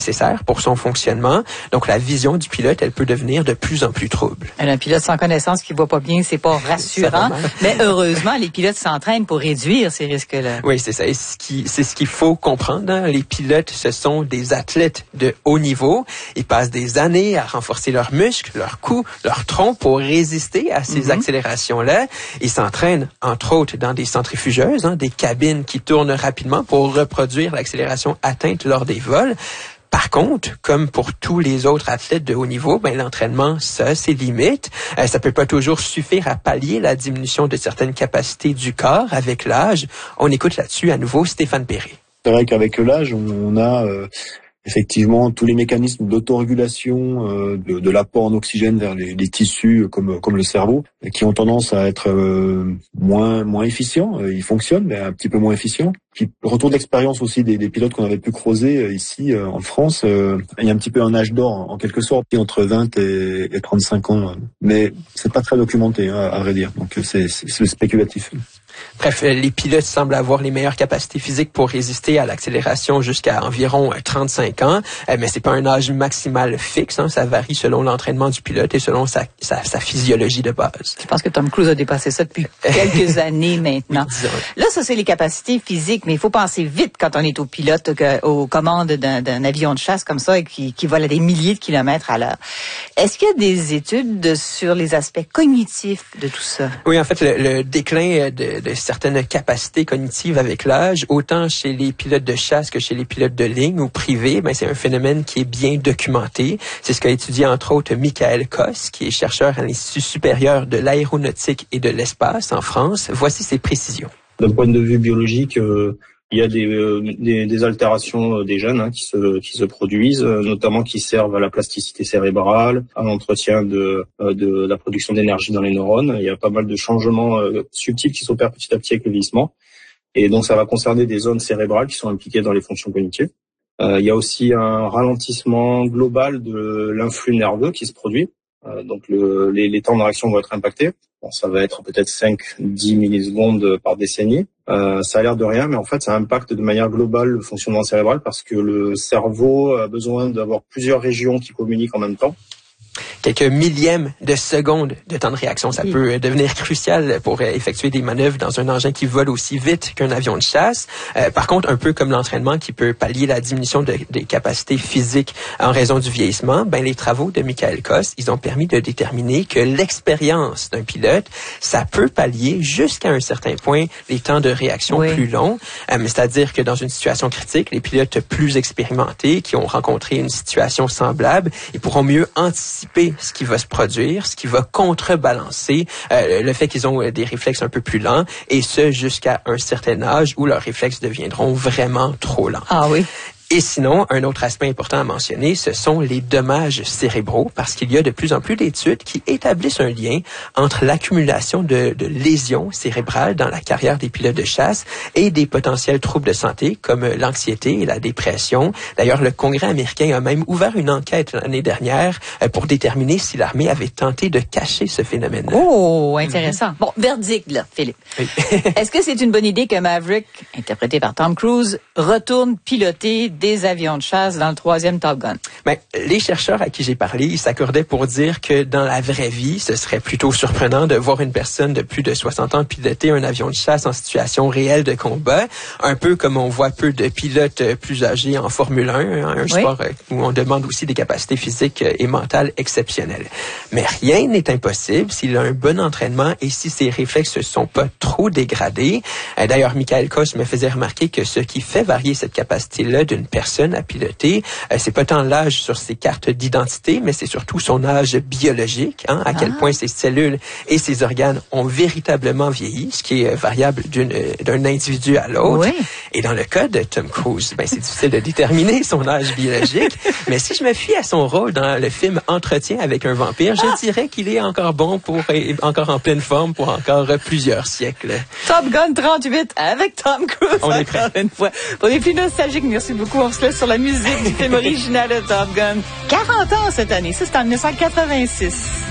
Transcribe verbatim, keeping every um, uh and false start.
nécessaire pour son fonctionnement. Donc, la vision du pilote, elle peut devenir de plus en plus trouble. Un pilote sans connaissance qui voit pas bien, c'est pas rassurant. Mais heureusement, les pilotes s'entraînent pour réduire ces risques-là. Oui, c'est ça. Et ce qui, c'est ce qu'il faut comprendre. Hein. Les pilotes, ce sont des athlètes de haut niveau. Ils passent des années à renforcer leurs muscles, leurs coups, leur tronc pour résister à ces mm-hmm. accélérations-là. Ils s'entraînent, entre autres, dans des centrifugeuses, hein, des cabines qui tournent rapidement pour reproduire l'accélération atteinte lors des vols. Par contre, comme pour tous les autres athlètes de haut niveau, ben l'entraînement, ça a ses limites. Euh, ça peut pas toujours suffire à pallier la diminution de certaines capacités du corps avec l'âge. On écoute là-dessus à nouveau Stéphane Perret. C'est vrai qu'avec l'âge, on a euh, effectivement tous les mécanismes d'autorégulation, euh, de, de l'apport en oxygène vers les, les tissus comme comme le cerveau, qui ont tendance à être euh, moins moins efficients. Ils fonctionnent, mais un petit peu moins efficients. Puis retour d'expérience aussi des, des pilotes qu'on avait pu croiser euh, ici euh, en France. Euh, il y a un petit peu un âge d'or en, en quelque sorte, entre vingt et, et trente-cinq ans, mais c'est pas très documenté hein, à vrai dire. Donc c'est, c'est, c'est spéculatif. Bref, les pilotes semblent avoir les meilleures capacités physiques pour résister à l'accélération jusqu'à environ trente-cinq ans, mais c'est pas un âge maximal fixe, hein, ça varie selon l'entraînement du pilote et selon sa, sa, sa physiologie de base. Je pense que Tom Cruise a dépassé ça depuis quelques années maintenant. Là, ça c'est les capacités physiques, mais il faut penser vite quand on est au pilote, que, aux commandes d'un, d'un avion de chasse comme ça et qui, qui vole à des milliers de kilomètres à l'heure. Est-ce qu'il y a des études sur les aspects cognitifs de tout ça? Oui, en fait, le, le déclin de, de certaines capacités cognitives avec l'âge, autant chez les pilotes de chasse que chez les pilotes de ligne ou privés, ben c'est un phénomène qui est bien documenté. C'est ce qu'a étudié entre autres Michael Koss, qui est chercheur à l'Institut supérieur de l'aéronautique et de l'espace en France. Voici ses précisions. D'un point de vue biologique, euh, il y a des, euh, des, des altérations euh, des gènes hein, qui se qui se produisent, euh, notamment qui servent à la plasticité cérébrale, à l'entretien de euh, de la production d'énergie dans les neurones. Il y a pas mal de changements euh, subtils qui s'opèrent petit à petit avec le vieillissement, et donc ça va concerner des zones cérébrales qui sont impliquées dans les fonctions cognitives. Euh, il y a aussi un ralentissement global de l'influx nerveux qui se produit. Euh, donc le, les, les temps de réaction vont être impactés. Bon, ça va être peut-être cinq à dix millisecondes par décennie. Euh, ça a l'air de rien, mais en fait, ça impacte de manière globale le fonctionnement cérébral parce que le cerveau a besoin d'avoir plusieurs régions qui communiquent en même temps. Quelques millièmes de secondes de temps de réaction, ça oui. peut devenir crucial pour effectuer des manœuvres dans un engin qui vole aussi vite qu'un avion de chasse. Euh, par contre, un peu comme l'entraînement qui peut pallier la diminution de, des capacités physiques en raison du vieillissement, ben les travaux de Michael Koss, ils ont permis de déterminer que l'expérience d'un pilote, ça peut pallier jusqu'à un certain point les temps de réaction oui. plus longs. Euh, c'est-à-dire que dans une situation critique, les pilotes plus expérimentés qui ont rencontré une situation semblable, ils pourront mieux anticiper ce qui va se produire, ce qui va contrebalancer euh, le fait qu'ils ont des réflexes un peu plus lents, et ce jusqu'à un certain âge où leurs réflexes deviendront vraiment trop lents. Ah oui. Et sinon, un autre aspect important à mentionner, ce sont les dommages cérébraux, parce qu'il y a de plus en plus d'études qui établissent un lien entre l'accumulation de, de lésions cérébrales dans la carrière des pilotes de chasse et des potentiels troubles de santé comme l'anxiété et la dépression. D'ailleurs, le Congrès américain a même ouvert une enquête l'année dernière pour déterminer si l'armée avait tenté de cacher ce phénomène-là. Oh, intéressant. Mm-hmm. Bon, verdict, là, Philippe. Oui. Est-ce que c'est une bonne idée que Maverick, interprété par Tom Cruise, retourne piloter des avions de chasse dans le troisième Top Gun? Ben, les chercheurs à qui j'ai parlé, ils s'accordaient pour dire que dans la vraie vie, ce serait plutôt surprenant de voir une personne de plus de soixante ans piloter un avion de chasse en situation réelle de combat, un peu comme on voit peu de pilotes plus âgés en Formule un, un oui. sport où on demande aussi des capacités physiques et mentales exceptionnelles. Mais rien n'est impossible s'il a un bon entraînement et si ses réflexes ne sont pas trop dégradés. D'ailleurs, Michael Koss me faisait remarquer que ce qui fait varier cette capacité-là d'une personne à piloter, euh, c'est pas tant l'âge sur ses cartes d'identité, mais c'est surtout son âge biologique, hein, à ah. quel point ses cellules et ses organes ont véritablement vieilli, ce qui est variable d'une, euh, d'un individu à l'autre. Oui. Et dans le cas de Tom Cruise, ben, c'est difficile de déterminer son âge biologique, mais si je me fie à son rôle dans le film Entretien avec un vampire, je ah. dirais qu'il est encore bon pour, et encore en pleine forme pour encore plusieurs siècles. Top Gun trente-huit avec Tom Cruise. On est prêt. Une fois. Pour les plus nostalgiques, merci beaucoup. On se laisse sur la musique du film original de Top Gun. quarante ans cette année. Ça, c'est en dix-neuf cent quatre-vingt-six.